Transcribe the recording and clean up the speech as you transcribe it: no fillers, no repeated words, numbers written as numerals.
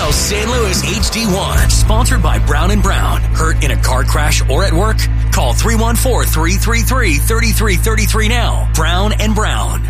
Now St. Louis HD1, sponsored by Brown & Brown. Hurt in a car crash or at work? Call 314-333-3333 now. Brown & Brown.